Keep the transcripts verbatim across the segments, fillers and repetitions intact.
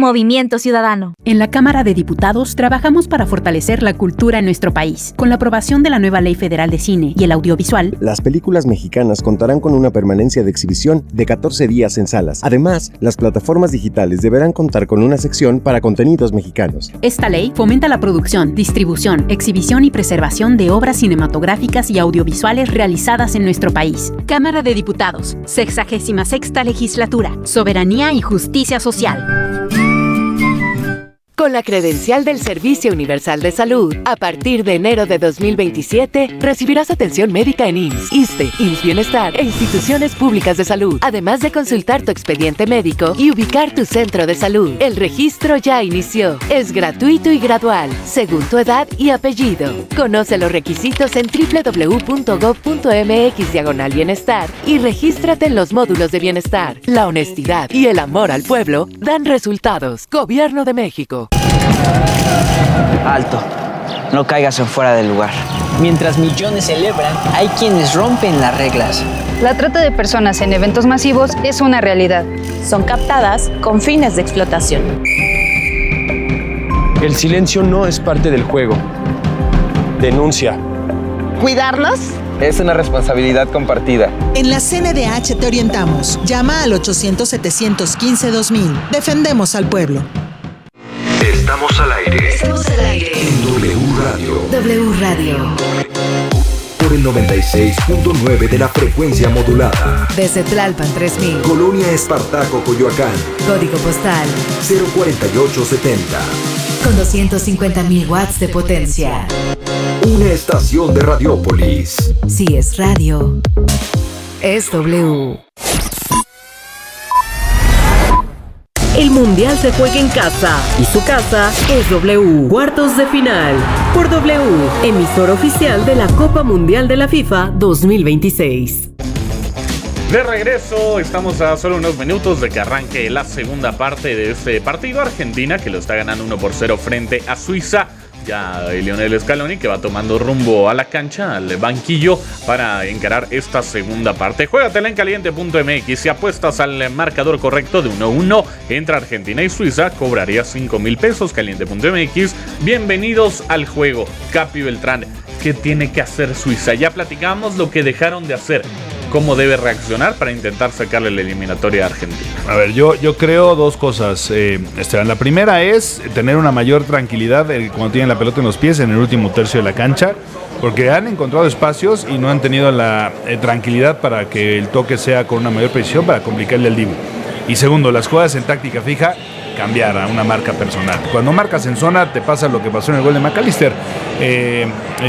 Movimiento Ciudadano. En la Cámara de Diputados trabajamos para fortalecer la cultura en nuestro país. Con la aprobación de la nueva Ley Federal de Cine y el Audiovisual, las películas mexicanas contarán con una permanencia de exhibición de catorce días en salas. Además, las plataformas digitales deberán contar con una sección para contenidos mexicanos. Esta ley fomenta la producción, distribución, exhibición y preservación de obras cinematográficas y audiovisuales realizadas en nuestro país. Cámara de Diputados, sexagésima sexta Legislatura, Soberanía y Justicia Social. Con la credencial del Servicio Universal de Salud, a partir de enero de dos mil veintisiete, recibirás atención médica en I M S S, ISSSTE, I M S S Bienestar e instituciones públicas de salud, además de consultar tu expediente médico y ubicar tu centro de salud. El registro ya inició. Es gratuito y gradual, según tu edad y apellido. Conoce los requisitos en doble u doble u doble u punto gob punto eme equis diagonal bienestar y regístrate en los módulos de bienestar. La honestidad y el amor al pueblo dan resultados. Gobierno de México. Alto, no caigas en fuera del lugar. Mientras millones celebran, hay quienes rompen las reglas. La trata de personas en eventos masivos es una realidad. Son captadas con fines de explotación. El silencio no es parte del juego. Denuncia. ¿Cuidarlos? Es una responsabilidad compartida. En la C N D H te orientamos. Llama al ochocientos, setecientos quince, dos mil. Defendemos al pueblo. Estamos al aire. Estamos al aire. En W Radio. W Radio. Por el noventa y seis punto nueve de la frecuencia modulada. Desde Tlalpan tres mil. Colonia Espartaco, Coyoacán. Código postal cero cuarenta y ocho setenta. Con doscientos cincuenta mil watts de potencia. Una estación de Radiópolis. Si es radio, es W. El Mundial se juega en casa y su casa es W. Cuartos de final por W, emisor oficial de la Copa Mundial de la FIFA dos mil veintiséis. De regreso, estamos a solo unos minutos de que arranque la segunda parte de este partido. Argentina, que lo está ganando uno por cero frente a Suiza. Ya Lionel Scaloni, que va tomando rumbo a la cancha, al banquillo, para encarar esta segunda parte. Juégatela en caliente punto eme equis. Si apuestas al marcador correcto de uno a uno entre Argentina y Suiza, cobrarías cinco mil pesos. caliente punto eme equis. Bienvenidos al juego. Capi Beltrán, ¿qué tiene que hacer Suiza? Ya platicamos lo que dejaron de hacer. ¿Cómo debe reaccionar para intentar sacarle la eliminatoria a Argentina? A ver, yo, yo creo dos cosas, eh, Esteban. La primera es tener una mayor tranquilidad eh, cuando tienen la pelota en los pies en el último tercio de la cancha, porque han encontrado espacios y no han tenido la eh, tranquilidad para que el toque sea con una mayor precisión para complicarle al Dibu. Y segundo, las jugadas en táctica fija, cambiar a una marca personal. Cuando marcas en zona, te pasa lo que pasó en el gol de McAllister. Eh,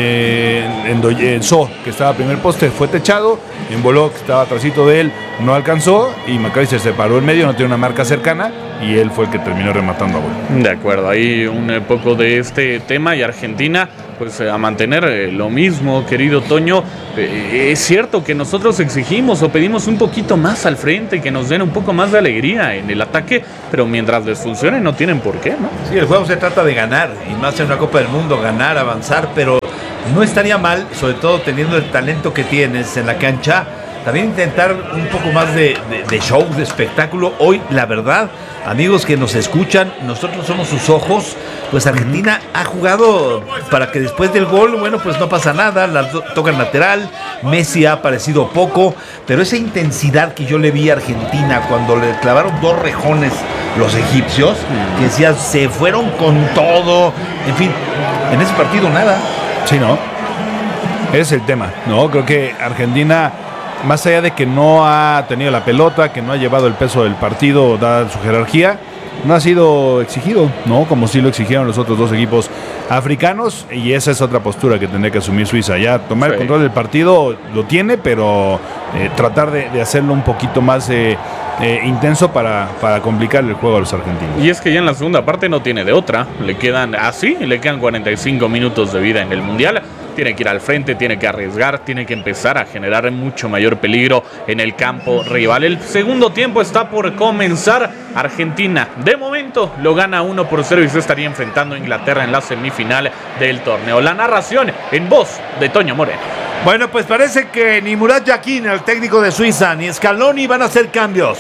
eh, en, en So, que estaba a primer poste, fue techado. En Boló, que estaba atrásito de él, no alcanzó. Y McAllister se paró en medio, no tiene una marca cercana. Y él fue el que terminó rematando a gol. De acuerdo, ahí un poco de este tema. Y Argentina, pues a mantener eh, lo mismo, querido Toño. Eh, es cierto que nosotros exigimos o pedimos un poquito más al frente, que nos den un poco más de alegría en el ataque, pero mientras les funcione no tienen por qué, ¿no? Sí, el juego se trata de ganar, y más en una Copa del Mundo, ganar, avanzar, pero no estaría mal, sobre todo teniendo el talento que tienes en la cancha, también intentar un poco más de, de, de show, de espectáculo. Hoy, la verdad, amigos que nos escuchan, nosotros somos sus ojos, pues Argentina ha jugado para que después del gol, bueno, pues no pasa nada, la to- toca el lateral, Messi ha aparecido poco, pero esa intensidad que yo le vi a Argentina cuando le clavaron dos rejones los egipcios, que decían, se fueron con todo, en fin, en ese partido nada. Sí, ¿no? Ese es el tema, ¿no? Creo que Argentina, más allá de que no ha tenido la pelota, que no ha llevado el peso del partido, dada su jerarquía, no ha sido exigido, ¿no? Como sí lo exigieron los otros dos equipos africanos, y esa es otra postura que tendría que asumir Suiza. Ya tomar sí. el control del partido lo tiene, pero eh, tratar de, de hacerlo un poquito más eh, eh, intenso para, para complicar el juego a los argentinos. Y es que ya en la segunda parte no tiene de otra. Le quedan así, le quedan cuarenta y cinco minutos de vida en el Mundial. Tiene que ir al frente, tiene que arriesgar, tiene que empezar a generar mucho mayor peligro en el campo rival. El segundo tiempo está por comenzar. Argentina, de momento, lo gana uno por cero y se estaría enfrentando a Inglaterra en la semifinal del torneo. La narración en voz de Toño Moreno. Bueno, pues parece que ni Murat Yakin, el técnico de Suiza, ni Scaloni van a hacer cambios.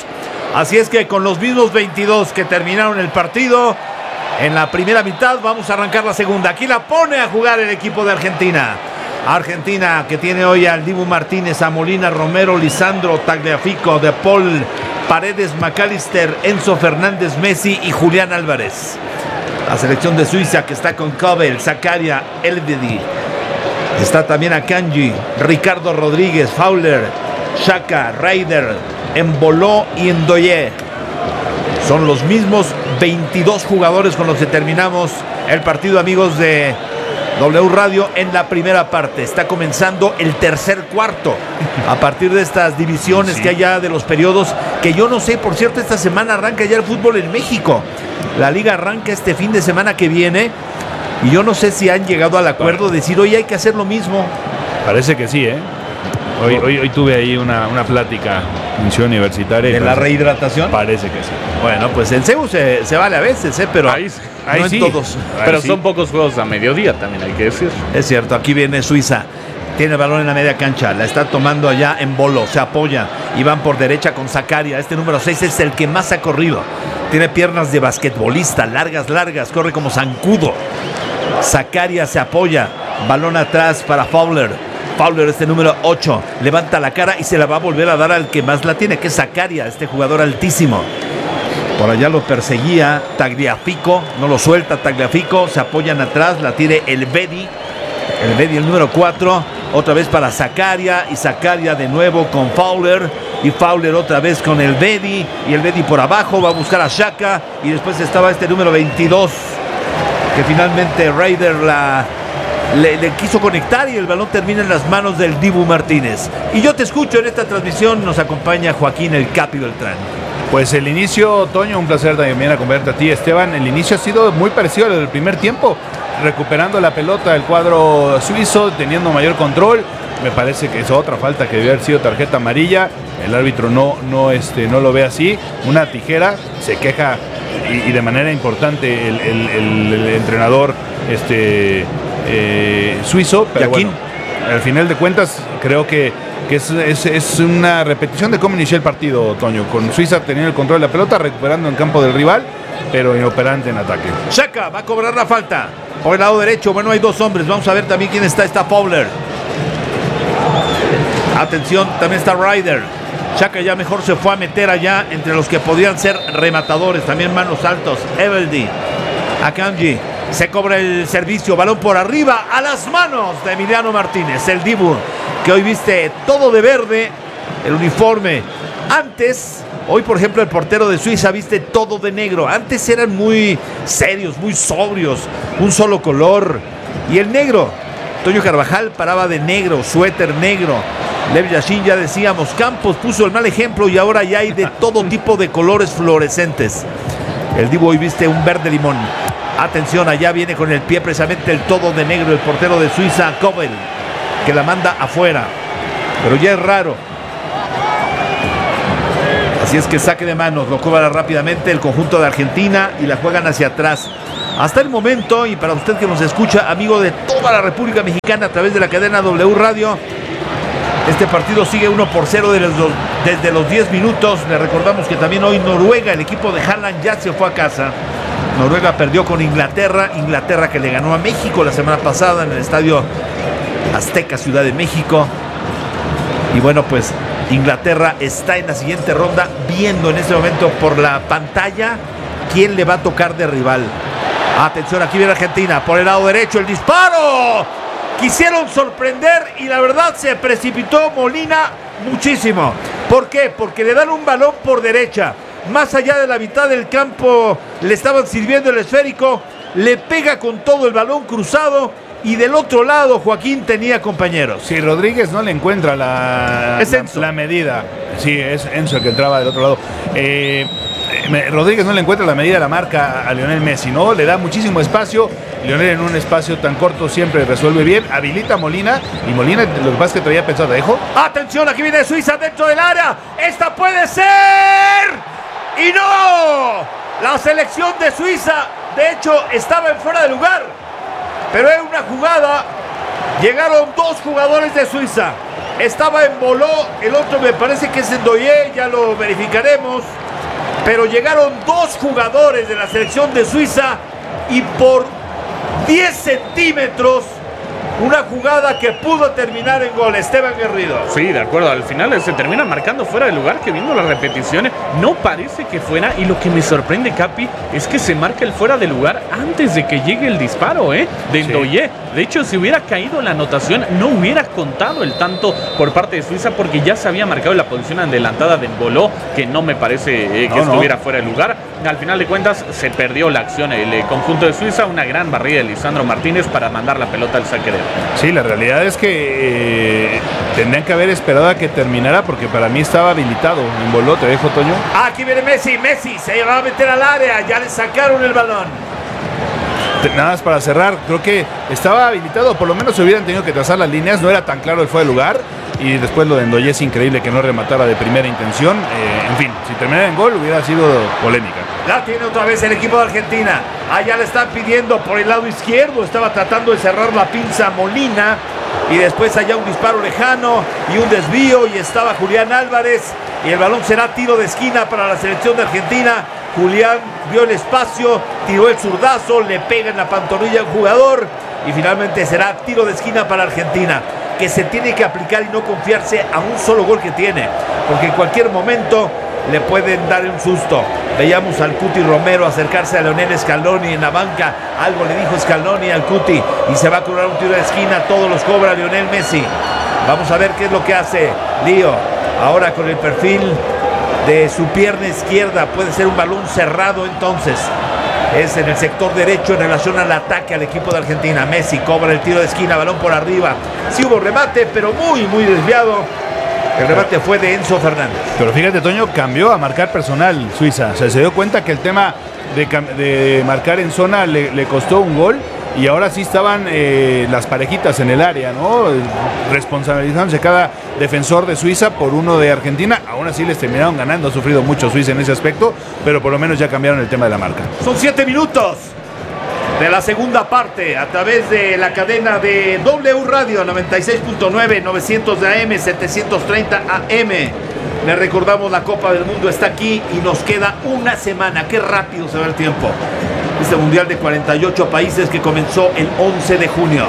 Así es que con los mismos veintidós que terminaron el partido, en la primera mitad vamos a arrancar la segunda. Aquí la pone a jugar el equipo de Argentina. Argentina que tiene hoy al Dibu Martínez, a Molina, Romero, Lisandro, Tagliafico, De Paul, Paredes, McAllister, Enzo Fernández, Messi y Julián Álvarez. La selección de Suiza que está con Kobel, Zakaria, Elvedi. Está también Akanji, Ricardo Rodríguez, Fowler, Xhaka, Reider, Emboló y Ndoye. Son los mismos veintidós jugadores con los que terminamos el partido, amigos de W Radio, en la primera parte. Está comenzando el tercer cuarto a partir de estas divisiones sí. que hay ya de los periodos, que yo no sé, por cierto, esta semana arranca ya el fútbol en México. La liga arranca este fin de semana que viene y yo no sé si han llegado al acuerdo de decir, hoy hay que hacer lo mismo. Parece que sí, ¿eh? Hoy, hoy, hoy tuve ahí una, una plática en Ciudad Universitaria. ¿De la rehidratación? Parece que sí. Bueno, pues en C E U se, se vale a veces, ¿eh? Pero ahí, ahí no sí. en todos. Ahí Pero sí. son pocos juegos a mediodía también, hay que decir. Es cierto, aquí viene Suiza. Tiene el balón en la media cancha, la está tomando allá en Bolo, se apoya y van por derecha con Zakaria. Este número seis es el que más ha corrido. Tiene piernas de basquetbolista, largas, largas, corre como zancudo. Zakaria se apoya, balón atrás para Fowler. Fowler, este número ocho, levanta la cara y se la va a volver a dar al que más la tiene, que es Zakaria, este jugador altísimo. Por allá lo perseguía Tagliafico, no lo suelta Tagliafico, se apoyan atrás, la tiene Elvedi. Elvedi, el número cuatro, otra vez para Zakaria, y Zakaria de nuevo con Fowler, y Fowler otra vez con Elvedi, y Elvedi por abajo va a buscar a Xhaka, y después estaba este número veintidós, que finalmente Reider la... Le, le quiso conectar y el balón termina en las manos del Dibu Martínez. Y yo te escucho en esta transmisión, nos acompaña Joaquín el Capi Beltrán. Pues el inicio, Toño, un placer también acompañarte a ti, Esteban. El inicio ha sido muy parecido al del primer tiempo, recuperando la pelota el cuadro suizo, teniendo mayor control. Me parece que es otra falta que debió haber sido tarjeta amarilla. El árbitro no, no, este, no lo ve así. Una tijera, se queja y, y de manera importante el, el, el, el entrenador este, eh, suizo. Pero bueno, al final de cuentas creo que, que es, es, es una repetición de cómo inició el partido, Toño. Con Suiza teniendo el control de la pelota, recuperando en campo del rival, pero inoperante en ataque. Xhaka va a cobrar la falta por el lado derecho. Bueno, hay dos hombres. Vamos a ver también quién está. Está Fowler. Atención, también está Reider. Xhaka ya mejor se fue a meter allá entre los que podían ser rematadores. También manos altos. Elvedi. Akanji. Se cobra el servicio. Balón por arriba a las manos de Emiliano Martínez. El Dibu, que hoy viste todo de verde. El uniforme. Antes, hoy por ejemplo el portero de Suiza viste todo de negro. Antes eran muy serios, muy sobrios. Un solo color. Y el negro, Toño Carvajal paraba de negro, suéter negro. Lev Yashin, ya decíamos, Campos puso el mal ejemplo y ahora ya hay de todo tipo de colores fluorescentes. El Dibu hoy viste un verde limón. Atención, allá viene con el pie precisamente el todo de negro, el portero de Suiza, Kobel, que la manda afuera. Pero ya es raro. Así es que saque de manos, lo cobra rápidamente el conjunto de Argentina y la juegan hacia atrás. Hasta el momento, y para usted que nos escucha, amigo de toda la República Mexicana a través de la cadena W Radio, este partido sigue uno por cero desde los, desde los diez minutos. Le recordamos que también hoy Noruega, el equipo de Haaland, ya se fue a casa. Noruega perdió con Inglaterra, Inglaterra que le ganó a México la semana pasada en el Estadio Azteca, Ciudad de México. Y bueno, pues Inglaterra está en la siguiente ronda, viendo en este momento por la pantalla quién le va a tocar de rival. Atención, aquí viene Argentina, por el lado derecho el disparo. Quisieron sorprender y la verdad se precipitó Molina muchísimo. ¿Por qué? Porque le dan un balón por derecha. Más allá de la mitad del campo le estaban sirviendo el esférico. Le pega con todo el balón cruzado. Y del otro lado Joaquín tenía compañeros. Si Rodríguez no le encuentra la, es la, la medida. Sí, es Enzo el que entraba del otro lado. Eh, Rodríguez no le encuentra la medida de la marca a Lionel Messi, ¿no? Le da muchísimo espacio. Lionel en un espacio tan corto siempre resuelve bien. Habilita a Molina. Y Molina, lo que pasa es que traía pensado, ¿dejo? Atención, aquí viene Suiza dentro del área. ¡Esta puede ser! ¡Y no! La selección de Suiza, de hecho, estaba en fuera de lugar. Pero es una jugada. Llegaron dos jugadores de Suiza. Estaba en Boló, el otro me parece que es Ndoye, ya lo verificaremos. pero llegaron dos jugadores de la selección de Suiza y por diez centímetros una jugada que pudo terminar en gol. Esteban Garrido. Sí, de acuerdo. Al final se termina marcando fuera de lugar, que viendo las repeticiones no parece que fuera. Y lo que me sorprende, Capi, es que se marca el fuera de lugar antes de que llegue el disparo, ¿eh? De Ndoye. Sí. De hecho, si hubiera caído la anotación, no hubiera contado el tanto por parte de Suiza, porque ya se había marcado la posición adelantada de Embolo, que no me parece eh, que no, estuviera no. fuera de lugar. Al final de cuentas, se perdió la acción. El eh, conjunto de Suiza, una gran barrida de Lisandro Martínez para mandar la pelota al saque de arco. Sí, la realidad es que eh, tendrían que haber esperado a que terminara, porque para mí estaba habilitado. Embolo, te dejo, Toño. Aquí viene Messi, Messi se va a meter al área, ya le sacaron el balón. Nada más para cerrar, creo que estaba habilitado, por lo menos se hubieran tenido que trazar las líneas, no era tan claro el fuera de lugar, y después lo de Ndoye es increíble que no rematara de primera intención. Eh, en fin, si terminara en gol hubiera sido polémica. La tiene otra vez el equipo de Argentina, allá le están pidiendo por el lado izquierdo, estaba tratando de cerrar la pinza Molina, y después allá un disparo lejano y un desvío, y estaba Julián Álvarez, y el balón será tiro de esquina para la selección de Argentina. Julián vio el espacio, tiró el zurdazo, le pega en la pantorrilla al jugador y finalmente será tiro de esquina para Argentina, que se tiene que aplicar y no confiarse a un solo gol que tiene, porque en cualquier momento le pueden dar un susto. Veíamos al Cuti Romero acercarse a Lionel Scaloni en la banca, algo le dijo Scaloni al Cuti y se va a cobrar un tiro de esquina, todos los cobra Lionel Messi. Vamos a ver qué es lo que hace Lío, ahora con el perfil de su pierna izquierda, puede ser un balón cerrado entonces. Es en el sector derecho en relación al ataque al equipo de Argentina. Messi cobra el tiro de esquina, balón por arriba. Sí hubo remate, pero muy, muy desviado. El remate fue de Enzo Fernández. Pero fíjate, Toño, cambió a marcar personal Suiza. O sea, se dio cuenta que el tema de, de marcar en zona le, le costó un gol. Y ahora sí estaban eh, las parejitas en el área, ¿no? Responsabilizándose cada defensor de Suiza por uno de Argentina. Aún así les terminaron ganando, ha sufrido mucho Suiza en ese aspecto, pero por lo menos ya cambiaron el tema de la marca. Son siete minutos de la segunda parte a través de la cadena de W Radio noventa y seis punto nueve, novecientos de A M, setecientos treinta A M. Le recordamos, la Copa del Mundo está aquí y nos queda una semana. Qué rápido se va el tiempo. Este mundial de cuarenta y ocho países que comenzó el once de junio.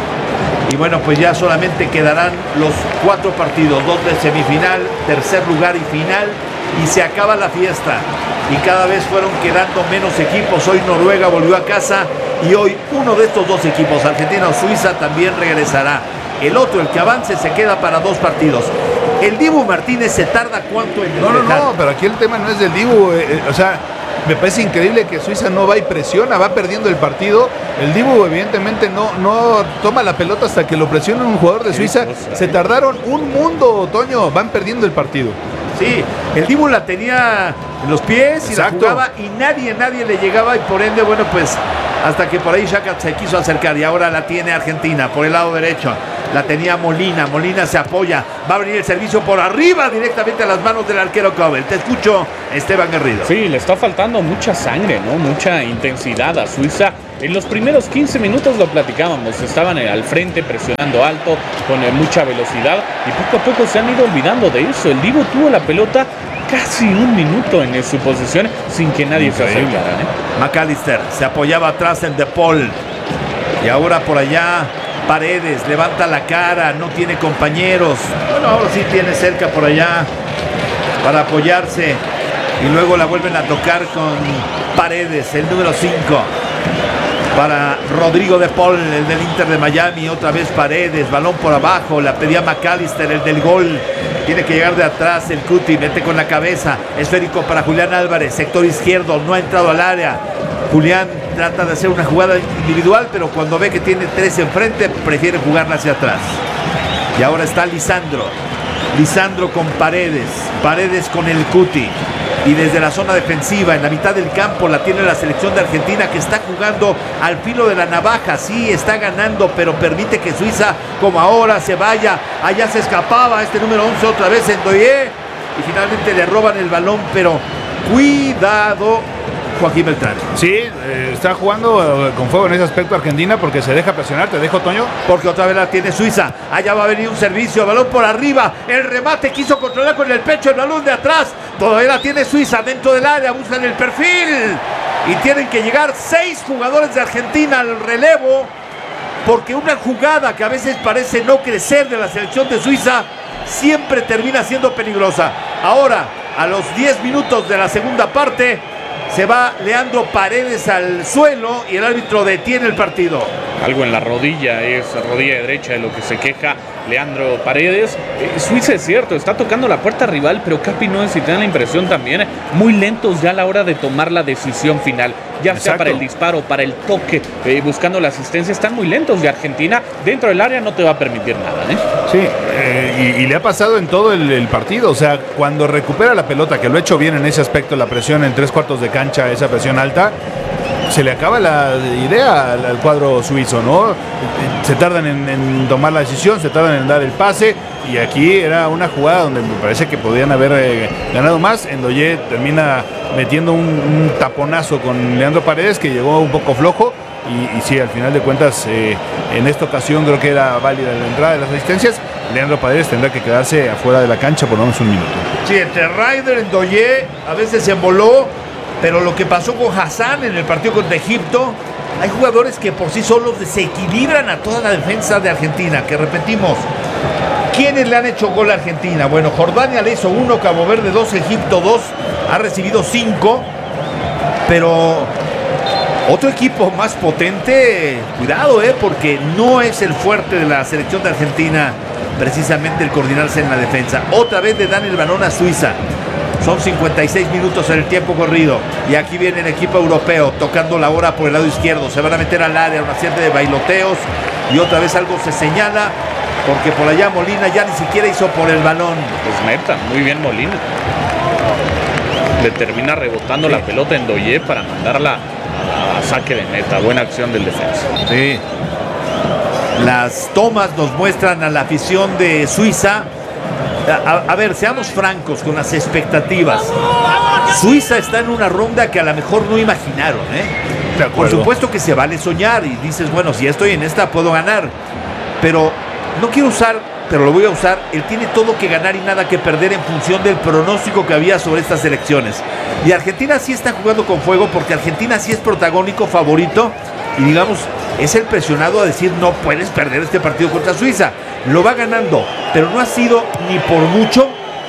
Y bueno, pues ya solamente quedarán los cuatro partidos, dos de semifinal, tercer lugar y final, y se acaba la fiesta. Y cada vez fueron quedando menos equipos. Hoy Noruega volvió a casa y hoy uno de estos dos equipos, Argentina o Suiza, también regresará. El otro, el que avance, se queda para dos partidos. El Dibu Martínez se tarda cuánto en No, no, no, pero aquí el tema no es del Dibu, eh, eh, o sea... Me parece increíble que Suiza no va y presiona, va perdiendo el partido. El Dibu evidentemente no, no toma la pelota hasta que lo presiona un jugador de Suiza. Se tardaron un mundo, Toño, van perdiendo el partido. Sí, el Dibu la tenía en los pies y Exacto. la jugaba y nadie, nadie le llegaba y por ende, bueno, pues hasta que por ahí Xhaka se quiso acercar y ahora la tiene Argentina por el lado derecho. La tenía Molina, Molina se apoya, va a venir el servicio por arriba directamente a las manos del arquero Cobel. Te escucho, Esteban Garrido. Sí, le está faltando mucha sangre, ¿no? Mucha intensidad a Suiza. En los primeros quince minutos lo platicábamos, estaban al frente presionando alto, con mucha velocidad y poco a poco se han ido olvidando de eso. El Dibu tuvo la pelota casi un minuto en su posición sin que nadie Increíble. se acercara, ¿eh? McAllister se apoyaba atrás en De Paul y ahora por allá Paredes levanta la cara, no tiene compañeros. Bueno, ahora sí tiene cerca por allá para apoyarse y luego la vuelven a tocar con Paredes, el número cinco. Para Rodrigo De Paul, el del Inter de Miami, otra vez Paredes, balón por abajo, la pedía McAllister, el del gol. Tiene que llegar de atrás el Cuti, mete con la cabeza, esférico para Julián Álvarez, sector izquierdo, no ha entrado al área. Julián trata de hacer una jugada individual, pero cuando ve que tiene tres enfrente, prefiere jugarla hacia atrás. Y ahora está Lisandro. Lisandro con Paredes. Paredes con el Cuti. Y desde la zona defensiva, en la mitad del campo, la tiene la selección de Argentina, que está jugando al filo de la navaja. Sí, está ganando, pero permite que Suiza, como ahora, se vaya. Allá se escapaba este número once otra vez en Ndoye. Y finalmente le roban el balón, pero cuidado. Joaquín Beltrán. Sí, eh, está jugando eh, con fuego en ese aspecto Argentina porque se deja presionar. Te dejo, Toño. Porque otra vez la tiene Suiza. Allá va a venir un servicio, balón por arriba. El remate quiso controlar con el pecho el balón de atrás. Todavía la tiene Suiza dentro del área. Buscan el perfil. Y tienen que llegar seis jugadores de Argentina al relevo. Porque una jugada que a veces parece no crecer de la selección de Suiza siempre termina siendo peligrosa. Ahora, a los diez minutos de la segunda parte, se va Leandro Paredes al suelo y el árbitro detiene el partido. Algo en la rodilla, es rodilla derecha de lo que se queja Leandro Paredes. Eh, Suiza es cierto, está tocando la puerta rival, pero Capi no es, si te da la impresión también, muy lentos ya a la hora de tomar la decisión final. Ya Exacto. sea para el disparo, para el toque, eh, buscando la asistencia, están muy lentos de Argentina. Dentro del área no te va a permitir nada, ¿eh? Sí, eh, y, y le ha pasado en todo el, el partido. O sea, cuando recupera la pelota, que lo ha hecho bien en ese aspecto, la presión en tres cuartos de cancha, esa presión alta, se le acaba la idea al, al cuadro suizo, ¿no? Se tardan en, en tomar la decisión, se tardan en dar el pase, y aquí era una jugada donde me parece que podían haber eh, ganado más. Ndoye termina metiendo un, un taponazo con Leandro Paredes, que llegó un poco flojo, y, y sí, al final de cuentas, eh, en esta ocasión creo que era válida la entrada de las asistencias. Leandro Paredes tendrá que quedarse afuera de la cancha por lo menos un minuto. Sí, entre Ryder y Ndoye a veces se emboló. Pero lo que pasó con Hassan en el partido contra Egipto, hay jugadores que por sí solos desequilibran a toda la defensa de Argentina, que repetimos, ¿quiénes le han hecho gol a Argentina? Bueno, Jordania le hizo uno, Cabo Verde dos, Egipto dos, ha recibido cinco, pero otro equipo más potente, cuidado, eh, porque no es el fuerte de la selección de Argentina precisamente el coordinarse en la defensa. Otra vez le dan el balón a Suiza. Son cincuenta y seis minutos en el tiempo corrido. Y aquí viene el equipo europeo tocando la hora por el lado izquierdo. Se van a meter al área, una serie de bailoteos. Y otra vez algo se señala. Porque por allá Molina ya ni siquiera hizo por el balón. Pues neta, muy bien Molina. Le termina rebotando sí. la pelota en Ndoye para mandarla a, a saque de meta. Buena acción del defensa. Sí. Las tomas nos muestran a la afición de Suiza. A, a ver, seamos francos con las expectativas. Suiza está en una ronda que a lo mejor no imaginaron, ¿eh? Por supuesto que se vale soñar y dices, bueno, si estoy en esta puedo ganar. Pero no quiero usar, pero lo voy a usar. Él tiene todo que ganar y nada que perder en función del pronóstico que había sobre estas elecciones. Y Argentina sí está jugando con fuego porque Argentina sí es protagónico, favorito. Y digamos, es el presionado a decir no puedes perder este partido contra Suiza. Lo va ganando, pero no ha sido ni por mucho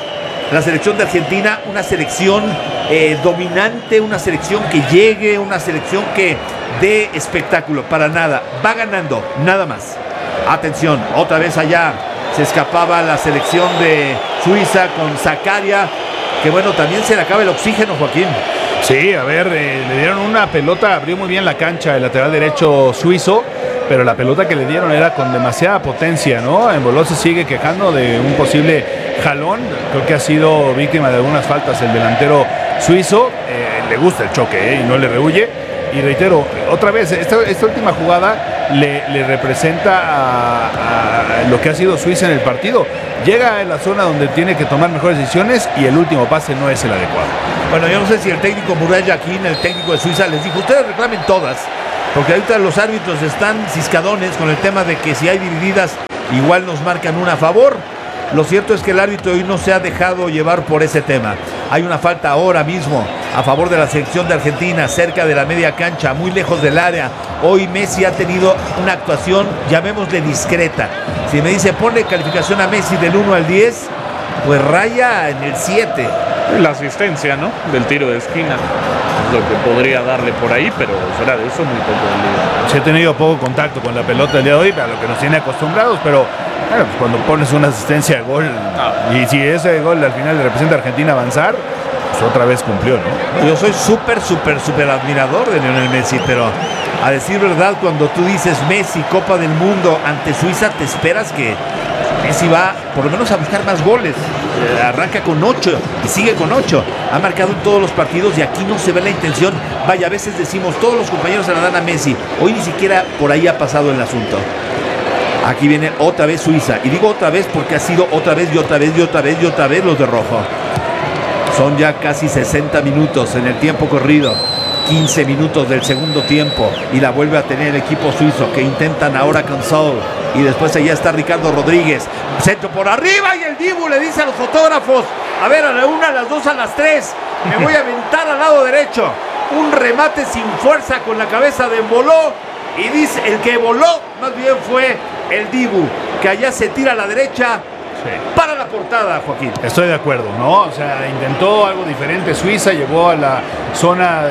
la selección de Argentina una selección eh, dominante, una selección que llegue, una selección que dé espectáculo, para nada. Va ganando, nada más. Atención, otra vez allá se escapaba la selección de Suiza con Zakaria, que bueno, también se le acaba el oxígeno, Joaquín. Sí, a ver, eh, le dieron una pelota, abrió muy bien la cancha el lateral derecho suizo, pero la pelota que le dieron era con demasiada potencia, ¿no? Embolo se sigue quejando de un posible jalón, creo que ha sido víctima de algunas faltas el delantero suizo, eh, le gusta el choque eh, y no le rehuye, y reitero, otra vez, esta, esta última jugada le, le representa a, a lo que ha sido Suiza en el partido. Llega en la zona donde tiene que tomar mejores decisiones y el último pase no es el adecuado. Bueno, yo no sé si el técnico Murray Yakin, el técnico de Suiza, les dijo, ustedes reclamen todas, porque ahorita los árbitros están ciscadones con el tema de que si hay divididas, igual nos marcan una a favor. Lo cierto es que el árbitro hoy no se ha dejado llevar por ese tema. Hay una falta ahora mismo a favor de la selección de Argentina, cerca de la media cancha, muy lejos del área. Hoy Messi ha tenido una actuación, llamémosle discreta. Si me dice, ponle calificación a Messi del uno al diez, pues raya en el siete. La asistencia, ¿no? Del tiro de esquina. Es lo que podría darle por ahí, pero fuera de eso muy poco del día. Se ha tenido poco contacto con la pelota el día de hoy, a lo que nos tiene acostumbrados, pero bueno, pues cuando pones una asistencia de gol, ah. y si ese gol al final le representa a Argentina avanzar, pues otra vez cumplió, ¿no? Yo soy súper, súper, súper admirador de Lionel Messi, pero a decir verdad, cuando tú dices Messi, Copa del Mundo ante Suiza, te esperas que Messi va por lo menos a buscar más goles. Eh, arranca con ocho y sigue con ocho. Ha marcado en todos los partidos y aquí no se ve la intención. Vaya, a veces decimos, todos los compañeros se la dan a Messi. Hoy ni siquiera por ahí ha pasado el asunto. Aquí viene otra vez Suiza. Y digo otra vez porque ha sido otra vez y otra vez y otra vez y otra vez los de rojo. Son ya casi sesenta minutos en el tiempo corrido. quince minutos del segundo tiempo y la vuelve a tener el equipo suizo, que intentan ahora con Saul. Y después allá está Ricardo Rodríguez. Centro por arriba y el Dibu le dice a los fotógrafos: a ver, a la una, a las dos, a las tres, me voy a aventar al lado derecho. Un remate sin fuerza con la cabeza de Embolo. Y dice, el que voló más bien fue el Dibu, que allá se tira a la derecha. Sí. Para la portada, Joaquín. Estoy de acuerdo, ¿no? O sea, intentó algo diferente Suiza, llegó a la zona de,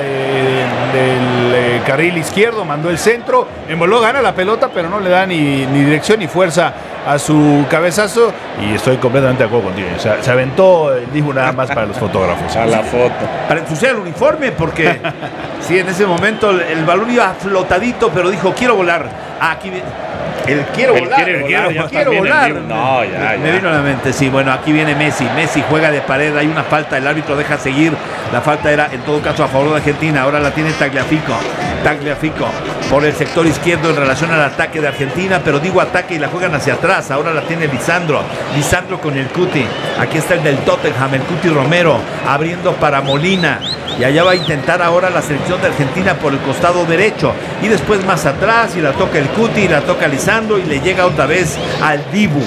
del eh, carril izquierdo, mandó el centro, Embolo gana la pelota, pero no le da ni, ni dirección ni fuerza a su cabezazo, y estoy completamente de acuerdo contigo. O sea, se aventó el Dibu nada más para los fotógrafos. A la foto. Para ensuciar el uniforme, porque sí, en ese momento el, el balón iba flotadito, pero dijo, quiero volar. Ah, aquí el quiero el volar, quiere quiero, volar, quiero volar. No, ya, ya. Me vino a la mente, sí, bueno, aquí viene Messi. Messi juega de pared, hay una falta, el árbitro deja seguir. La falta era, en todo caso, a favor de Argentina. Ahora la tiene Tagliafico. Tagliafico por el sector izquierdo en relación al ataque de Argentina, pero digo ataque y la juegan hacia atrás. Ahora la tiene Lisandro. Lisandro con el Cuti. Aquí está el del Tottenham, el Cuti Romero, abriendo para Molina. Y allá va a intentar ahora la selección de Argentina por el costado derecho. Y después más atrás, y la toca el Cuti, y la toca Lisandro, y le llega otra vez al Dibu.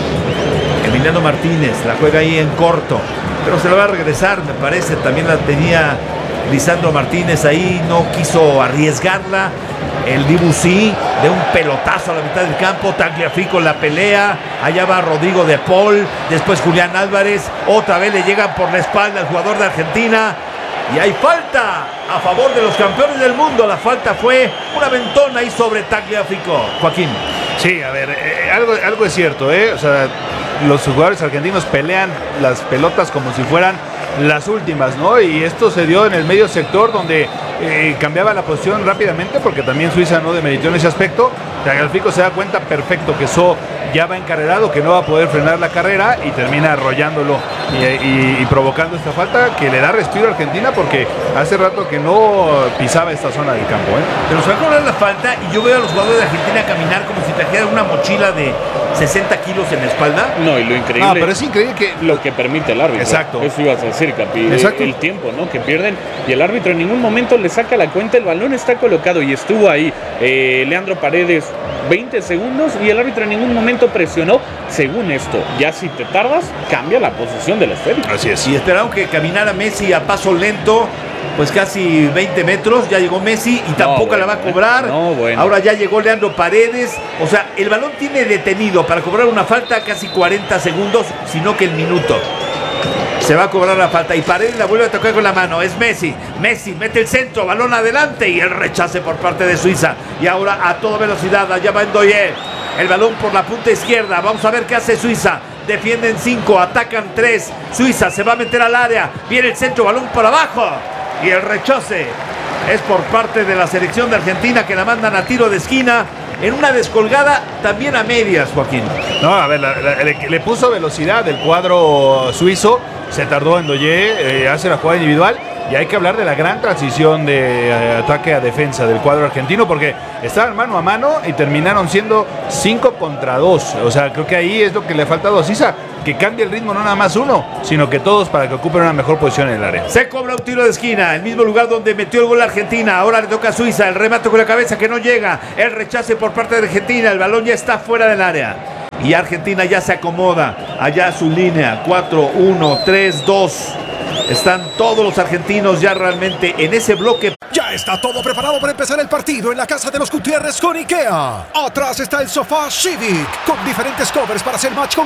Emiliano Martínez la juega ahí en corto, pero se la va a regresar, me parece. También la tenía Lisandro Martínez ahí, no quiso arriesgarla. El Dibu sí, de un pelotazo a la mitad del campo. Tagliafico la pelea. Allá va Rodrigo de Paul. Después Julián Álvarez. Otra vez le llegan por la espalda al jugador de Argentina. Y hay falta a favor de los campeones del mundo. La falta fue una aventona ahí sobre Tagliafico. Joaquín. Sí, a ver, eh, algo, algo es cierto, ¿eh? O sea, los jugadores argentinos pelean las pelotas como si fueran las últimas, ¿no? Y esto se dio en el medio sector, donde eh, cambiaba la posición rápidamente, porque también Suiza no demeritó en ese aspecto. Tagliafico se da cuenta perfecto que eso ya va encarrerado, que no va a poder frenar la carrera, y termina arrollándolo y, y, y provocando esta falta que le da respiro a Argentina, porque hace rato que no pisaba esta zona del campo, ¿eh? Pero se va a cobrar la falta, y yo veo a los jugadores de Argentina caminar como si trajeran una mochila de sesenta kilos en la espalda. No, y lo increíble. No, pero es increíble que lo que permite el árbitro. Exacto. Eso ibas a decir, Capi. Exacto. El tiempo, ¿no? Que pierden, y el árbitro en ningún momento le saca la cuenta. El balón está colocado y estuvo ahí eh, Leandro Paredes veinte segundos, y el árbitro en ningún momento presionó. Según esto, ya si te tardas, cambia la posición del esférico. Así es. Y esperaron que caminara Messi a paso lento, pues casi veinte metros. Ya llegó Messi y tampoco no, bueno, la va a cobrar. No, bueno. Ahora ya llegó Leandro Paredes. O sea, el balón tiene detenido para cobrar una falta casi cuarenta segundos, sino que el minuto. Se va a cobrar la falta y Paredes la vuelve a tocar con la mano. Es Messi. Messi mete el centro, balón adelante, y el rechace por parte de Suiza. Y ahora a toda velocidad, allá va Ndoye. El balón por la punta izquierda. Vamos a ver qué hace Suiza. Defienden cinco, atacan tres. Suiza se va a meter al área. Viene el centro, balón por abajo. Y el rechace es por parte de la selección de Argentina, que la mandan a tiro de esquina. En una descolgada también a medias, Joaquín. No, a ver, la, la, le, le puso velocidad el cuadro suizo. Se tardó en Ndoye, eh, hace la jugada individual. Y hay que hablar de la gran transición de eh, ataque a defensa del cuadro argentino, porque estaban mano a mano y terminaron siendo cinco contra dos. O sea, creo que ahí es lo que le ha faltado a Suiza, que cambie el ritmo, no nada más uno, sino que todos, para que ocupen una mejor posición en el área. Se cobra un tiro de esquina, el mismo lugar donde metió el gol Argentina. Ahora le toca a Suiza, el remate con la cabeza que no llega, el rechace por parte de Argentina, el balón ya está fuera del área. Y Argentina ya se acomoda allá a su línea, cuatro, uno, tres, dos. Están todos los argentinos ya realmente en ese bloque. Ya está todo preparado para empezar el partido en la casa de los Gutiérrez con IKEA. Atrás está el sofá Civic con diferentes covers para hacer match con